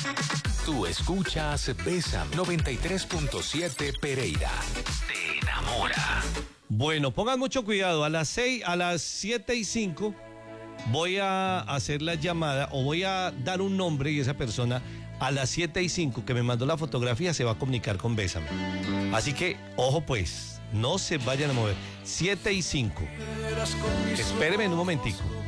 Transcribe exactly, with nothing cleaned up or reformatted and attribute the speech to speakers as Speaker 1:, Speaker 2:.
Speaker 1: Tú escuchas Bésame noventa y tres punto siete Pereira. Te enamora.
Speaker 2: Bueno, pongan mucho cuidado. A las seis, a las siete y cinco voy a hacer la llamada o voy a dar un nombre y esa persona a las siete y cinco que me mandó la fotografía se va a comunicar con Bésame. Así que, ojo pues, no se vayan a mover. siete y cinco. Espérenme un momentico.